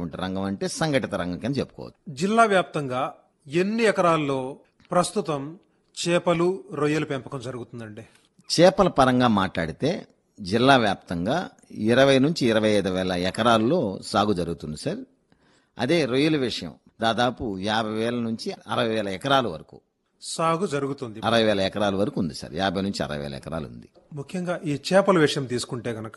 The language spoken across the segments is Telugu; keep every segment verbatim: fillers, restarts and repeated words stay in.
ఉండేటటువంటి రంగం అంటే సంఘటిత రంగం కింద చెప్పుకోవచ్చు. జిల్లా వ్యాప్తంగా ఎన్ని ఎకరాల్లో ప్రస్తుతం చేపలు రొయ్యల పెంపకం జరుగుతుందండి? చేపల పరంగా మాట్లాడితే జిల్లా వ్యాప్తంగా ఇరవై నుంచి ఇరవై ఐదు వేల ఎకరాల్లో సాగు జరుగుతుంది సార్. అదే రొయ్యల విషయం దాదాపు యాభై వేల నుంచి అరవై వేల ఎకరాల వరకు సాగు జరుగుతుంది. అరవై వేల ఎకరాల వరకు ఉంది సార్. యాభై నుంచి అరవై వేల ఎకరాలు ఉంది. ముఖ్యంగా ఈ చేపల విషయం తీసుకుంటే గనక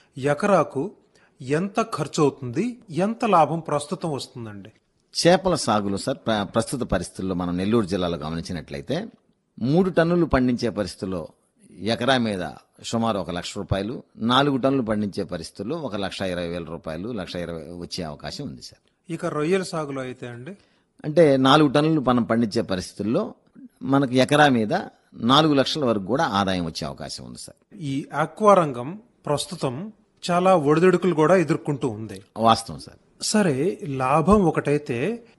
ఎకరాకు ఎంత ఖర్చు అవుతుంది, ఎంత లాభం ప్రస్తుతం వస్తుందండి? చేపల సాగులో సార్ ప్ర- ప్రస్తుత పరిస్థితుల్లో మనం నెల్లూరు జిల్లాలో గమనించినట్లయితే మూడు టన్నులు పండించే పరిస్థితుల్లో ఎకరా మీద సుమారు ఒక లక్ష రూపాయలు, నాలుగు టన్నులు పండించే పరిస్థితుల్లో ఒక లక్ష ఇరవై వేల రూపాయలు లక్ష ఇరవై వచ్చే అవకాశం ఉంది సార్. ఇక రొయ్యల సాగులో అయితే అండి అంటే నాలుగు టన్నులు మనం పండించే పరిస్థితుల్లో మనకు ఎకరా మీద నాలుగు లక్షల వరకు కూడా ఆదాయం వచ్చే అవకాశం ఉంది సార్. ఈ ఆక్వా రంగం ప్రస్తుతం చాలా ఒడిదుడుకులు కూడా ఎదుర్కొంటూ ఉంది. వాస్తవం సార్. సరే, లాభం ఒకటైతే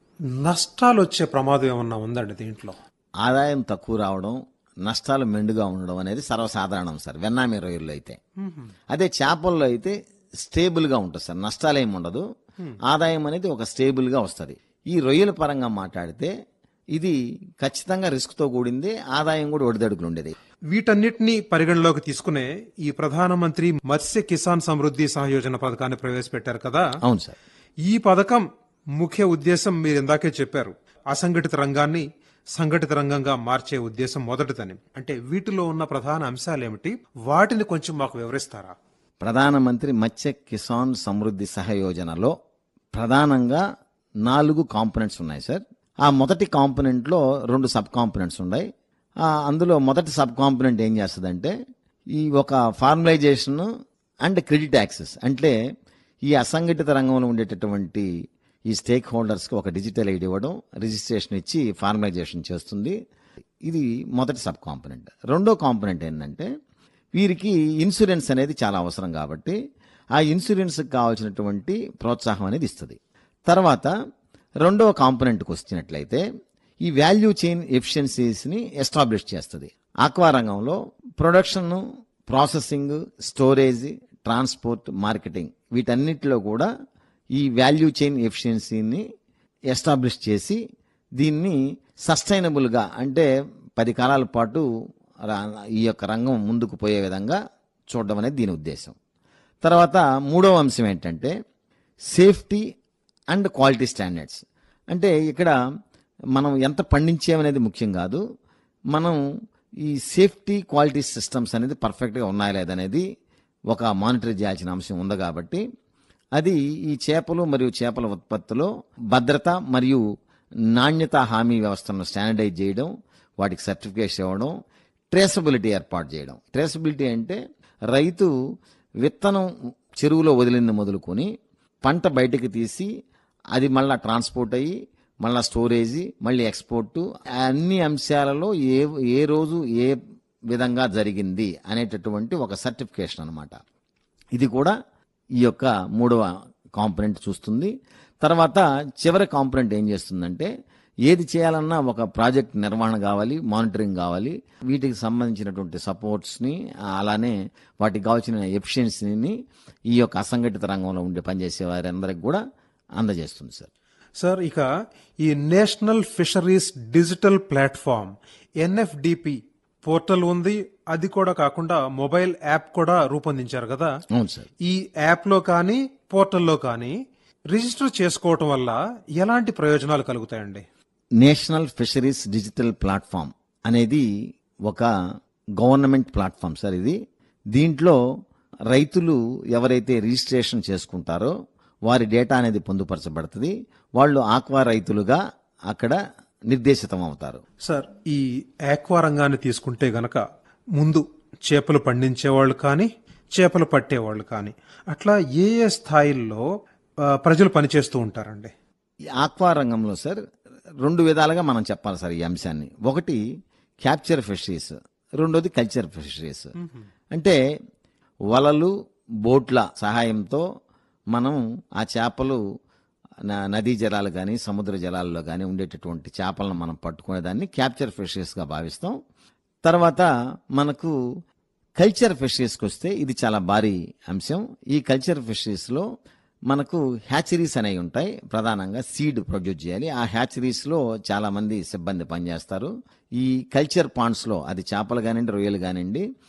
నష్టాలు వచ్చే ప్రమాదం ఏమన్నా ఉందండి దీంట్లో? ఆదాయం తక్కువ రావడం, నష్టాలు మెండుగా ఉండడం అనేది సర్వసాధారణం సార్ వెన్నామి రొయ్యల్లో అయితే. అదే చేపల్లో అయితే స్టేబుల్ గా ఉంటుంది సార్, నష్టాలేం ఉండదు, ఆదాయం అనేది ఒక స్టేబుల్ గా వస్తుంది. ఈ రొయ్యల పరంగా మాట్లాడితే ఇది ఖచ్చితంగా రిస్క్ తో కూడింది, ఆదాయం కూడా ఒడిదడుకులు ఉండేది. వీటన్నిటిని పరిగణలోకి తీసుకునే ఈ ప్రధానమంత్రి మత్స్య కిసాన్ సమృద్ధి సహయోజన పథకాన్ని ప్రవేశపెట్టారు కదా. అవును సార్. ఈ పథకం ముఖ్య ఉద్దేశం మీరు ఇందాకే చెప్పారు, అసంఘటిత రంగాన్ని సంఘటిత రంగంగా మార్చే ఉద్దేశం మొదటిదని. అంటే వీటిలో ఉన్న ప్రధాన అంశాలు ఏమిటి, వాటిని కొంచెం మాకు వివరిస్తారా? ప్రధానమంత్రి మత్స్య కిసాన్ సమృద్ధి సహయోజనలో ప్రధానంగా నాలుగు కాంపోనెంట్స్ ఉన్నాయి సార్. ఆ మొదటి కాంపోనెంట్ లో రెండు సబ్ కాంపోనెంట్స్ ఉన్నాయి. ఆ అందులో మొదటి సబ్ కాంపోనెంట్ ఏం చేస్తుందంటే ఈ ఒక ఫార్మలైజేషన్ అండ్ క్రెడిట్ యాక్సెస్, అంటే ఈ అసంఘటిత రంగంలో ఉండేటటువంటి ఈ స్టేక్ హోల్డర్స్ కి ఒక డిజిటల్ ఐడి ఇవ్వడం, రిజిస్ట్రేషన్ ఇచ్చి ఫార్మలైజేషన్ చేస్తుంది. ఇది మొదటి సబ్ కాంపోనెంట్. రెండో కాంపోనెంట్ ఏంటంటే వీరికి ఇన్సూరెన్స్ అనేది చాలా అవసరం కాబట్టి ఆ ఇన్సూరెన్స్కి కావాల్సినటువంటి ప్రోత్సాహం అనేది ఇస్తుంది. తర్వాత రెండవ కాంపోనెంట్కి వచ్చినట్లయితే ఈ వాల్యూ చైన్ ఎఫిషియన్సీస్ని ఎస్టాబ్లిష్ చేస్తుంది. ఆక్వా రంగంలో production, processing, storage, transport, marketing వీటన్నిటిలో కూడా ఈ వాల్యూ చైన్ ఎఫిషియన్సీని ఎస్టాబ్లిష్ చేసి దీన్ని సస్టైనబుల్గా, అంటే పది కాలాల పాటు రా- ఈ యొక్క రంగం ముందుకు పోయే విధంగా చూడడం అనేది దీని ఉద్దేశం. తర్వాత మూడవ అంశం ఏంటంటే సేఫ్టీ అండ్ క్వాలిటీ స్టాండర్డ్స్. అంటే ఇక్కడ మనం ఎంత పండించామనేది ముఖ్యం కాదు, మనం ఈ సేఫ్టీ క్వాలిటీ సిస్టమ్స్ అనేది పర్ఫెక్ట్గా ఉన్నాయా లేదనేది ఒక మానిటర్ చేయాల్సిన అంశం ఉంది. కాబట్టి అది ఈ చేపలు మరియు చేపల ఉత్పత్తిలో భద్రత మరియు నాణ్యత హామీ వ్యవస్థను స్టాండర్డైజ్ చేయడం, వాటికి సర్టిఫికేషన్ ఇవ్వడం, ట్రేసబిలిటీ ఏర్పాటు చేయడం. ట్రేసబిలిటీ అంటే రైతు విత్తనం చెరువులో వదిలింది మొదలుకొని పంట బయటకు తీసి అది మళ్ళీ ట్రాన్స్పోర్ట్ అయ్యి మళ్ళీ స్టోరేజీ, మళ్ళీ ఎక్స్పోర్ట్, అన్ని అంశాలలో ఏ ఏ రోజు ఏ విధంగా జరిగింది అనేటటువంటి ఒక సర్టిఫికేషన్ అన్నమాట. ఇది కూడా ఈ యొక్క మూడవ కాంపోనెంట్ చూస్తుంది. తర్వాత చివరి కాంపోనెంట్ ఏం చేస్తుందంటే ఏది చేయాలన్నా ఒక ప్రాజెక్ట్ నిర్వహణ కావాలి, మానిటరింగ్ కావాలి, వీటికి సంబంధించినటువంటి సపోర్ట్స్ని అలానే వాటికి కావాల్సిన ఎఫిషియన్సీని ఈ యొక్క అసంఘటిత రంగంలో ఉండే పనిచేసే వారందరికి కూడా అందజేస్తుంది సార్. సార్, ఇక ఈ national fisheries digital platform NFDP portal ఉంది, అది కూడా కాకుండా మొబైల్ యాప్ కూడా రూపొందించారు కదా. అవును సార్. ఈ యాప్ లో కానీ పోర్టల్లో కానీ రిజిస్టర్ చేసుకోవటం వల్ల ఎలాంటి ప్రయోజనాలు కలుగుతాయండి? నేషనల్ ఫిషరీస్ డిజిటల్ ప్లాట్ఫామ్ అనేది ఒక గవర్నమెంట్ ప్లాట్ఫామ్ సార్. ఇది దీంట్లో రైతులు ఎవరైతే రిజిస్ట్రేషన్ చేసుకుంటారో వారి డేటా అనేది పొందుపరచబడుతుంది. వాళ్ళు ఆక్వా రైతులుగా అక్కడ నిర్దేశితం అవుతారు. సార్, ఈ ఆక్వా రంగాన్ని తీసుకుంటే గనక ముందు చేపలు పండించేవాళ్ళు కానీ చేపలు పట్టేవాళ్ళు కానీ అట్లా ఏ ఏ స్థాయిల్లో ఆ, ప్రజలు పనిచేస్తూ ఉంటారండి? ఈ ఆక్వా రంగంలో సార్ రెండు విధాలుగా మనం చెప్పాలి సార్ ఈ అంశాన్ని. ఒకటి క్యాప్చర్ ఫిషరీస్, రెండోది కల్చర్ ఫిషరీస్. అంటే వలలు, బోట్ల సహాయంతో మనం ఆ చేపలు న- నదీ జలాలు కానీ సముద్ర జలాల్లో కానీ ఉండేటటువంటి చేపలను మనం పట్టుకునేదాన్ని క్యాప్చర్ ఫిషరీస్గా భావిస్తాం. తర్వాత మనకు కల్చర్ ఫిషరీస్కి వస్తే ఇది చాలా భారీ అంశం. ఈ కల్చర్ ఫిషరీస్లో మనకు హ్యాచరీస్ అనేవి ఉంటాయి. ప్రధానంగా సీడ్ ప్రొడ్యూస్ చేయాలి. ఆ హ్యాచరీస్ లో చాలా మంది సిబ్బంది పనిచేస్తారు. ఈ కల్చర్ పాండ్స్ లో అది చేపలు కానివ్వండి, రొయ్యలు కానివ్వండి,